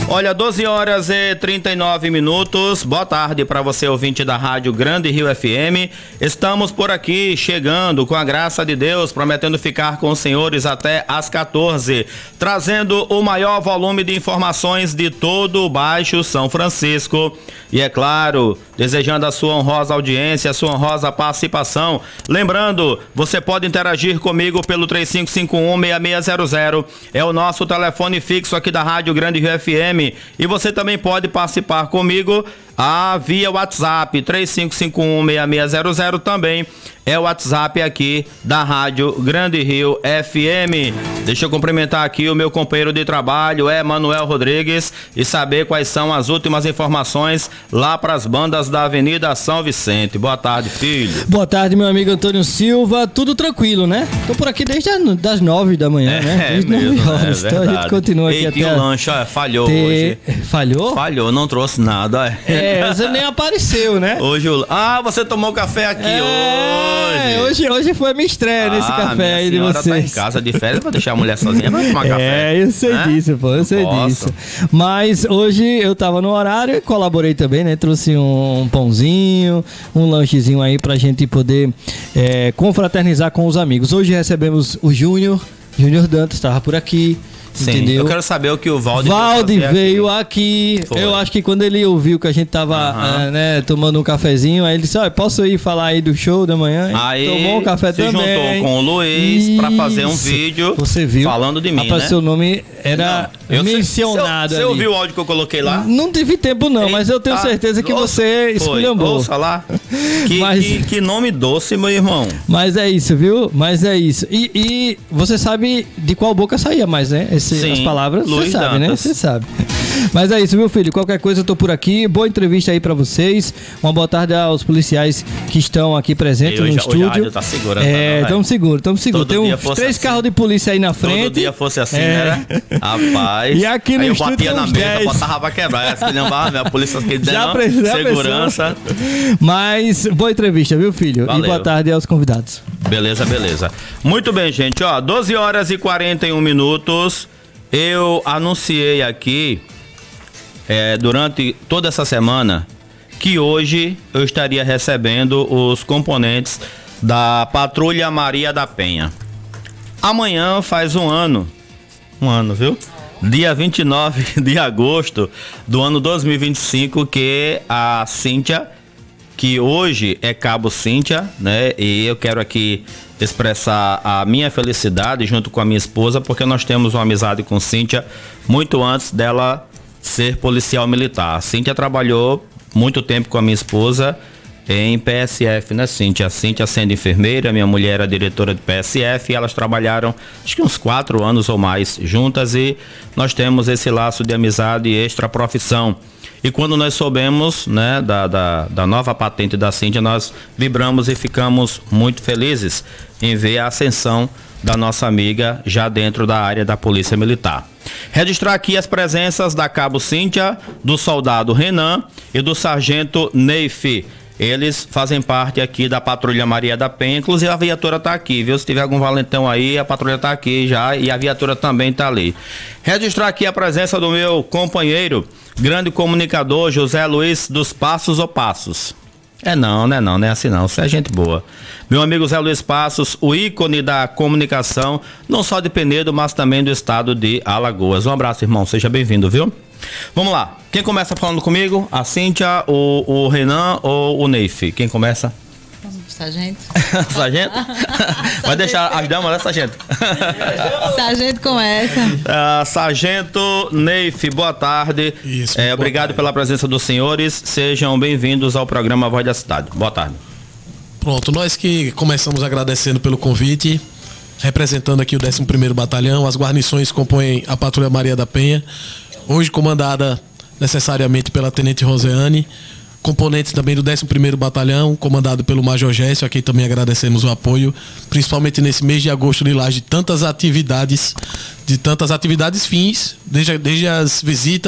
Olha, 12 horas e 39 minutos. Boa tarde para você, ouvinte da Rádio Grande Rio FM. Estamos por aqui, chegando com a graça de Deus, prometendo ficar com os senhores até às 14, trazendo o maior volume de informações de todo o Baixo São Francisco. E é claro, desejando a sua honrosa audiência, a sua honrosa participação. Lembrando, você pode interagir comigo pelo 3551-6600. É o nosso telefone fixo aqui da Rádio Grande Rio FM. E você também pode participar comigo via WhatsApp, 3551-6600 também. É o WhatsApp aqui da Rádio Grande Rio FM. Deixa eu cumprimentar aqui o meu companheiro de trabalho, Manuel Rodrigues, e saber quais são as últimas informações lá para as bandas da Avenida São Vicente. Boa tarde, filho. Boa tarde, meu amigo Antônio Silva. Tudo tranquilo, né? Tô por aqui desde as 9 da manhã, né? Desde 9 horas. Então a gente continua aqui até... o lanche, falhou hoje. Falhou? Falhou, não trouxe nada. Você nem apareceu, né? Hoje você tomou café aqui hoje. Hoje foi a minha estreia nesse café aí de vocês. Tá em casa de férias, vou deixar a mulher sozinha pra tomar café. Eu sei disso, pô, eu sei disso. Mas hoje eu tava no horário e colaborei também, né? Trouxe um pãozinho, um lanchezinho aí pra gente poder confraternizar com os amigos. Hoje recebemos o Júnior Dantas, tava por aqui. Sim, entendeu? Eu quero saber o que o Valde veio aqui. Eu acho que quando ele ouviu que a gente tava tomando um cafezinho, aí ele disse, posso ir falar aí do show da manhã? Aí tomou um café se também. Juntou com o Luiz pra fazer um vídeo. Você viu? Falando de mim, rapaz, né? Seu nome era mencionado. Você ouviu o áudio que eu coloquei lá? Não tive tempo não, mas eu tenho certeza que você esculhambou. Ouça lá. Que nome doce, meu irmão. Mas é isso, viu? Mas é isso. E você sabe de qual boca saía mais, né? Sim, as palavras, você sabe, Dantas, né? Você sabe. Mas é isso, meu filho. Qualquer coisa eu tô por aqui. Boa entrevista aí pra vocês. Uma boa tarde aos policiais que estão aqui presentes no estúdio. Hoje a tá segurando. Estamos seguros. Tem uns 3 carros de polícia aí na frente. Todo dia fosse assim, né? Rapaz. E aqui no aí eu estúdio batia na mesa, 10. botava pra quebrar. A polícia que deu segurança. Mas boa entrevista, viu, filho? Valeu. E boa tarde aos convidados. Beleza. Muito bem, gente. 12 horas e 41 minutos. Eu anunciei aqui durante toda essa semana que hoje eu estaria recebendo os componentes da Patrulha Maria da Penha. Amanhã faz um ano, viu? Dia 29 de agosto do ano 2025 que a Cíntia, que hoje é Cabo Cíntia, né? E eu quero aqui expressar a minha felicidade junto com a minha esposa, porque nós temos uma amizade com Cíntia muito antes dela ser policial militar. A Cíntia trabalhou muito tempo com a minha esposa em PSF, né, Cíntia? A Cíntia sendo enfermeira, minha mulher era diretora de PSF, e elas trabalharam acho que uns 4 anos ou mais juntas, e nós temos esse laço de amizade e extra profissão. E quando nós soubemos, né, da nova patente da Cíntia, nós vibramos e ficamos muito felizes em ver a ascensão da nossa amiga já dentro da área da Polícia Militar. Registrar aqui as presenças da Cabo Cíntia, do soldado Renan e do sargento Neif. Eles fazem parte aqui da Patrulha Maria da Penha, inclusive a viatura tá aqui, viu? Se tiver algum valentão aí, a patrulha tá aqui já e a viatura também tá ali. Registrar aqui a presença do meu companheiro, grande comunicador José Luiz dos Passos ou Passos. Não é assim não, você é gente boa. Meu amigo Zé Luiz Passos, o ícone da comunicação, não só de Penedo, mas também do estado de Alagoas. Um abraço, irmão, seja bem-vindo, viu? Vamos lá, quem começa falando comigo? A Cíntia, o Renan ou o Neif? Quem começa? Sargento. Sargento? Vai deixar as damas, né, sargento? Sargento começa. Sargento Neif, boa tarde. Isso, obrigado pela presença dos senhores. Sejam bem-vindos ao programa Voz da Cidade. Boa tarde. Pronto, nós que começamos agradecendo pelo convite, representando aqui o 11º Batalhão, as guarnições compõem a Patrulha Maria da Penha, hoje comandada necessariamente pela Tenente Roseane, componentes também do 11º Batalhão, comandado pelo Major Gécio, a quem também agradecemos o apoio, principalmente nesse mês de agosto de Laje, de tantas atividades fins, desde as visitas